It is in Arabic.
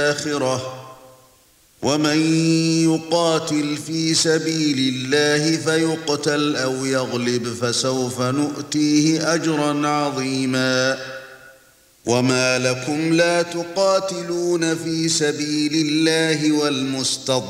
الآخرة ومن يقاتل في سبيل الله فيقتل أو يغلب فسوف نؤتيه أجرا عظيما وما لكم لا تقاتلون في سبيل الله والمستضعفين